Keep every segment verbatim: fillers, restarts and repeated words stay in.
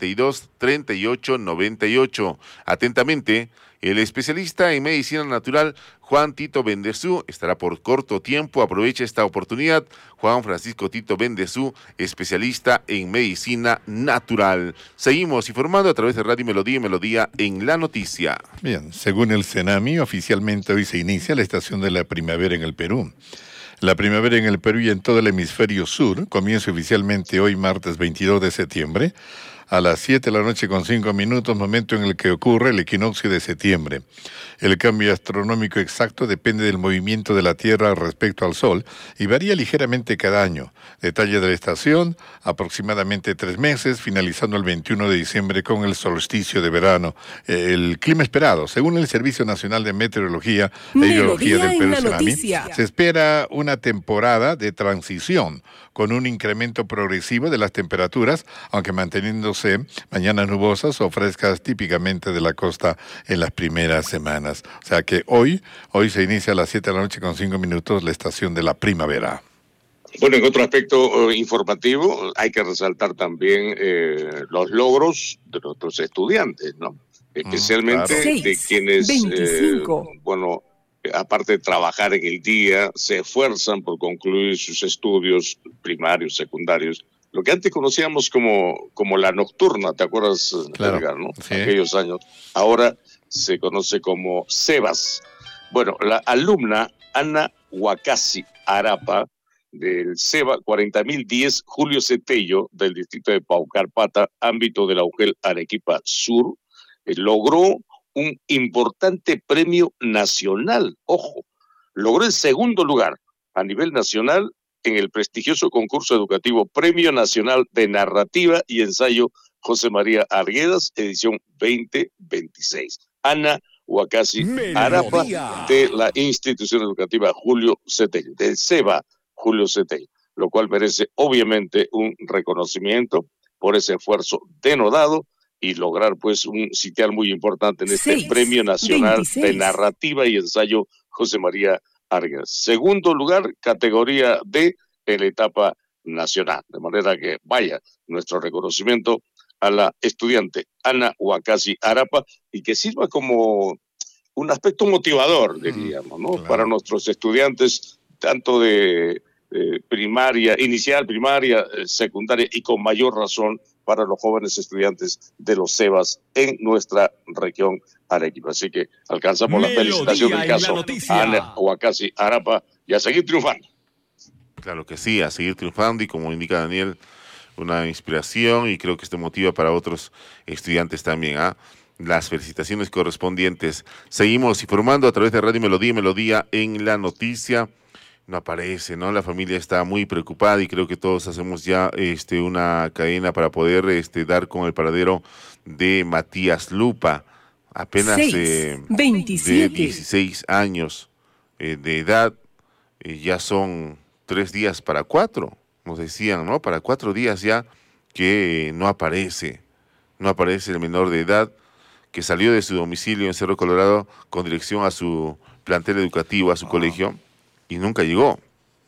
treinta y dos, treinta y ocho, noventa y ocho. Atentamente, el especialista en medicina natural, Juan Tito Bendezú, estará por corto tiempo. Aprovecha esta oportunidad. Juan Francisco Tito Bendezú, especialista en medicina natural. Seguimos informando a través de Radio Melodía y Melodía en la Noticia. Bien, según el CENAMI, oficialmente hoy se inicia la estación de la primavera en el Perú. La primavera en el Perú y en todo el hemisferio sur comienza oficialmente hoy, martes veintidós de septiembre, a las siete de la noche con cinco minutos, momento en el que ocurre el equinoccio de septiembre. El cambio astronómico exacto depende del movimiento de la Tierra respecto al Sol y varía ligeramente cada año. Detalle de la estación, aproximadamente tres meses, finalizando el veintiuno de diciembre con el solsticio de verano. El clima esperado, según el Servicio Nacional de Meteorología e Hidrología del Perú, CENAMI, se espera una temporada de transición con un incremento progresivo de las temperaturas, aunque manteniéndose mañanas nubosas o frescas típicamente de la costa en las primeras semanas. O sea que hoy, hoy se inicia a las siete de la noche con cinco minutos la estación de la primavera. Bueno, en otro aspecto eh, informativo, hay que resaltar también eh, los logros de nuestros estudiantes, ¿no? Especialmente claro. de quienes, eh, bueno, aparte de trabajar en el día, se esfuerzan por concluir sus estudios primarios, secundarios, lo que antes conocíamos como, como la nocturna, ¿te acuerdas, claro, Edgar, no? Sí. Aquellos años. Ahora se conoce como SEBAS. Bueno, la alumna Ana Huacasi Arapa, del SEBA cuarenta mil diez Julio Cetello, del distrito de Paucarpata, ámbito de la U G E L Arequipa Sur, eh, logró un importante premio nacional. Ojo, logró el segundo lugar a nivel nacional en el prestigioso concurso educativo Premio Nacional de Narrativa y Ensayo José María Arguedas, edición veinte veintiséis. Ana Huacasi Arapa, de la institución educativa Julio Cetello, del SEBA Julio Cetello, lo cual merece obviamente un reconocimiento por ese esfuerzo denodado y lograr pues un sitial muy importante en este seis, Premio Nacional veintiséis. De Narrativa y Ensayo José María Arguedas. Segundo lugar, categoría D en la etapa nacional. De manera que vaya nuestro reconocimiento a la estudiante Ana Huacasi Arapa y que sirva como un aspecto motivador, diríamos, ¿no? Claro. Para nuestros estudiantes, tanto de eh, primaria, inicial, primaria, eh, secundaria y con mayor razón para los jóvenes estudiantes de los SEBAS en nuestra región Arequipa. Así que alcanzamos Melodía, la felicitación del caso a Ana Huacasi Arapa y a seguir triunfando. Claro que sí, a seguir triunfando y como indica Daniel, una inspiración y creo que esto motiva para otros estudiantes también, ¿ah? Las felicitaciones correspondientes. Seguimos informando a través de Radio Melodía y Melodía en la Noticia. No aparece, ¿no? La familia está muy preocupada y creo que todos hacemos ya este, una cadena para poder este, dar con el paradero de Matías Lupa, apenas eh, de dieciséis años eh, de edad, eh, ya son tres días para cuatro, nos decían, ¿no? Para cuatro días ya que eh, no aparece, no aparece el menor de edad que salió de su domicilio en Cerro Colorado con dirección a su plantel educativo, a su oh. colegio, y nunca llegó.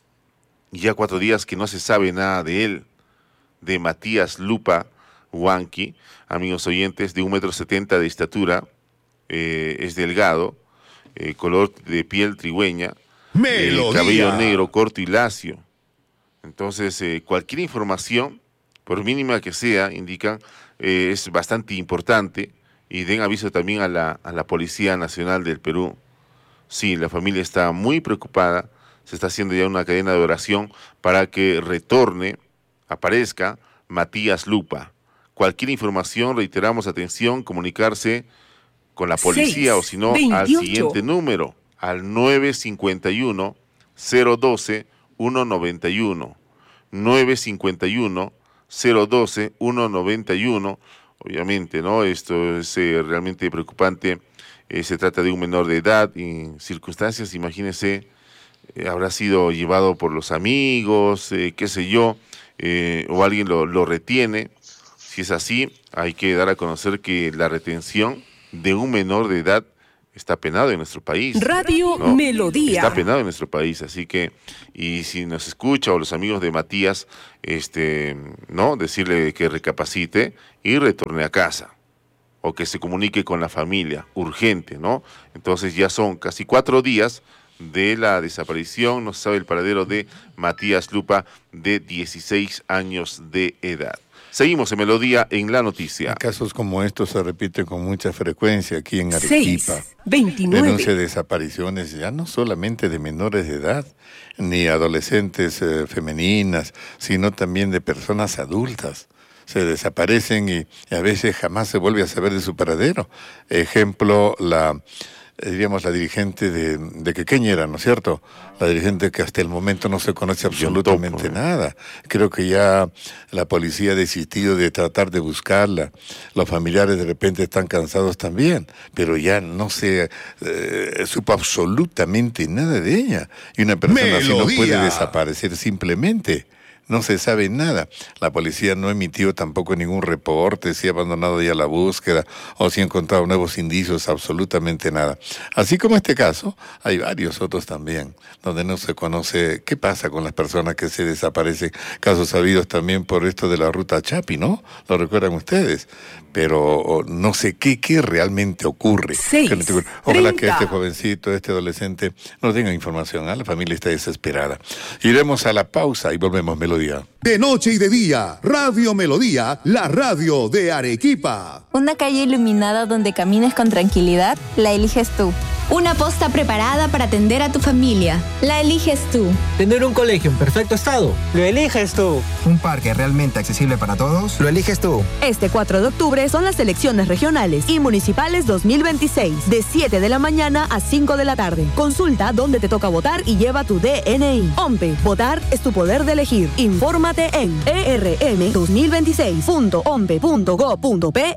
Y ya cuatro días que no se sabe nada de él, de Matías Lupa Huanqui, amigos oyentes, de un metro setenta de estatura, eh, es delgado, eh, color de piel trigüeña, eh, cabello negro, corto y lacio. Entonces, eh, cualquier información, por mínima que sea, indican, eh, es bastante importante, y den aviso también a la, a la Policía Nacional del Perú. Sí, la familia está muy preocupada, se está haciendo ya una cadena de oración para que retorne, aparezca Matías Lupa. Cualquier información, reiteramos, atención, comunicarse con la policía seis, o si no, al siguiente número, al nueve cinco uno, cero uno dos, uno nueve uno, nueve cinco uno, cero uno dos, uno nueve uno. Obviamente, ¿no? Esto es eh, realmente preocupante. Eh, se trata de un menor de edad y en circunstancias, imagínense, eh, habrá sido llevado por los amigos, eh, qué sé yo, eh, o alguien lo, lo retiene. Si es así, hay que dar a conocer que la retención de un menor de edad está penado en nuestro país. Radio ¿no? Melodía. Está penado en nuestro país, así que, y si nos escucha o los amigos de Matías, este, ¿no? Decirle que recapacite y retorne a casa, o que se comunique con la familia, urgente, ¿no? Entonces ya son casi cuatro días de la desaparición, no se sabe el paradero de Matías Lupa, de dieciséis años de edad. Seguimos en Melodía en la noticia. Casos como estos se repiten con mucha frecuencia aquí en Arequipa. seis, veintinueve. Denuncia de desapariciones ya no solamente de menores de edad, ni adolescentes eh, femeninas, sino también de personas adultas. Se desaparecen y, y a veces jamás se vuelve a saber de su paradero. Ejemplo, la... diríamos la dirigente de, de Quequeñera, ¿no es cierto? La dirigente que hasta el momento no se conoce absolutamente nada. Creo que ya la policía ha desistido de tratar de buscarla. Los familiares de repente están cansados también, pero ya no se eh, supo absolutamente nada de ella. Y una persona así no puede desaparecer simplemente. No se sabe nada. La policía no emitió tampoco ningún reporte, si ha abandonado ya la búsqueda o si ha encontrado nuevos indicios, absolutamente nada. Así como este caso, hay varios otros también, donde no se conoce qué pasa con las personas que se desaparecen. Casos sabidos también por esto de la ruta Chapi, ¿no? ¿Lo recuerdan ustedes? Pero no sé qué, qué realmente ocurre. Seis, Ojalá que este jovencito, este adolescente, no tenga información. ¿eh? La familia está desesperada. Iremos a la pausa y volvemos, Melodía. De noche y de día, Radio Melodía, la radio de Arequipa. Una calle iluminada donde camines con tranquilidad, la eliges tú. Una posta preparada para atender a tu familia, la eliges tú. Tener un colegio en perfecto estado, lo eliges tú. Un parque realmente accesible para todos, lo eliges tú. Este cuatro de octubre son las elecciones regionales y municipales dos mil veintiséis, de siete de la mañana a cinco de la tarde. Consulta dónde te toca votar y lleva tu D N I. OMPE, votar es tu poder de elegir. Infórmate en e r m dos mil veintiséis punto ompe punto go punto pe.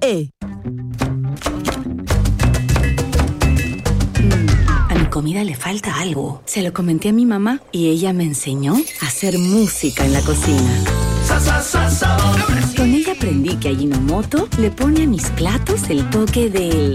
A mi comida le falta algo. Se lo comenté a mi mamá y ella me enseñó a hacer música en la cocina. Con ella aprendí que Ajinomoto le pone a mis platos el toque del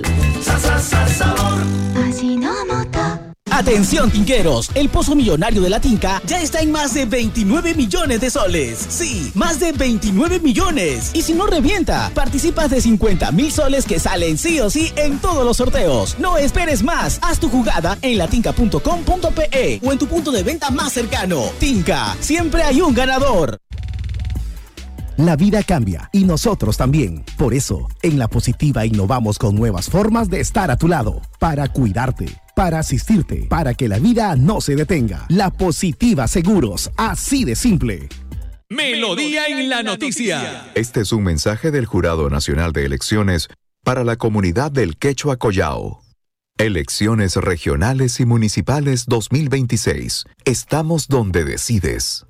Ajinomoto. Atención, tinqueros, el pozo millonario de la Tinca ya está en más de veintinueve millones de soles. Sí, más de veintinueve millones. Y si no revienta, participas de cincuenta mil soles que salen sí o sí en todos los sorteos. No esperes más, haz tu jugada en latinca punto com punto pe o en tu punto de venta más cercano. Tinca, siempre hay un ganador. La vida cambia y nosotros también. Por eso, en La Positiva innovamos con nuevas formas de estar a tu lado, para cuidarte, para asistirte, para que la vida no se detenga. La Positiva Seguros, así de simple. Melodía en la noticia. Este es un mensaje del Jurado Nacional de Elecciones para la comunidad del Quechua Collao. Elecciones regionales y municipales dos mil veintiséis. Estamos donde decides.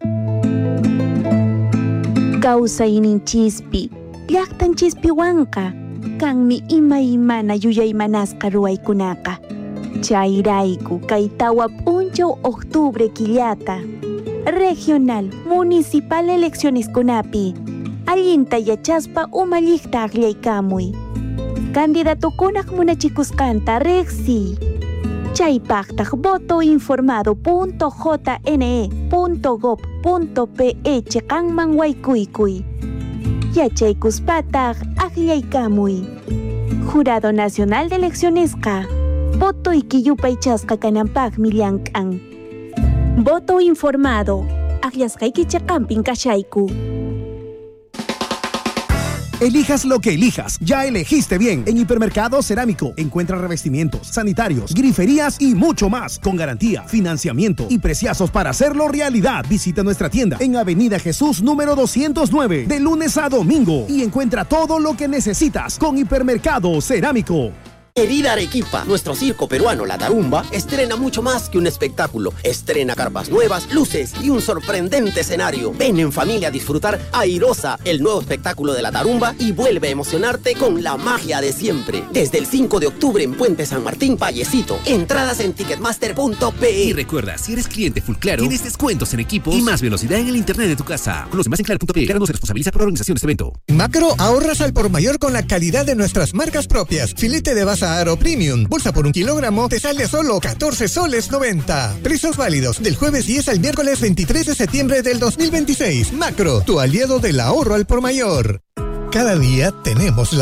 Causa ininchispi, llaqtan chispiwanka, kanmi ima imana yuyaymanasqa ruwaykunaqa. Chayrayku kaytawa p'unchaw octubre killata. Regional, municipal elecciones kunapi. Allinta yachaspa umalliqta aqllaykamuy. Candidatukunaq munachikusqanta reqsi. Chaypaqtaq voto informado punto jne punto gob punto pe chiqanman waykuykuy. Yachaykuspataq aqllaykamuy. Jurado Nacional de Eleccionesqa voto iquiyupay chasqa kananpaqmi llank'an. Voto informado aqllasqayki chiqanpin kashayku. Elijas lo que elijas, ya elegiste bien. En Hipermercado Cerámico encuentra revestimientos, sanitarios, griferías y mucho más, con garantía, financiamiento y preciazos para hacerlo realidad. Visita nuestra tienda en Avenida Jesús número doscientos nueve, de lunes a domingo, y encuentra todo lo que necesitas con Hipermercado Cerámico. Querida Arequipa, nuestro circo peruano La Tarumba estrena mucho más que un espectáculo. Estrena carpas nuevas, luces y un sorprendente escenario. Ven en familia a disfrutar Airosa, el nuevo espectáculo de La Tarumba, y vuelve a emocionarte con la magia de siempre. Desde el cinco de octubre en Puente San Martín, Vallecito. Entradas en ticketmaster punto pe. Y recuerda, si eres cliente Full Claro, tienes descuentos en equipos y más velocidad en el internet de tu casa. Conoce más en claro punto pe. Claro no se responsabiliza por la organización de este evento. Macro, ahorras al por mayor con la calidad de nuestras marcas propias. Filete de basa bolsa Aro Premium. Bolsa por un kilogramo te sale a solo catorce soles noventa. Precios válidos del jueves diez al miércoles veintitrés de septiembre del dos mil veintiséis. Macro, tu aliado del ahorro al por mayor. Cada día tenemos la